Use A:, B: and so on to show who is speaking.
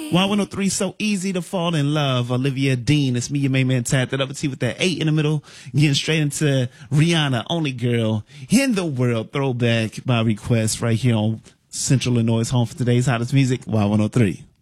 A: Y103, so easy to fall in love. Olivia Dean, it's me, your main man, Tad. That up to you with that 8 in the middle. Getting straight into Rihanna, only girl in the world. Throwback by request right here on Central Illinois' home for today's hottest music, Y103.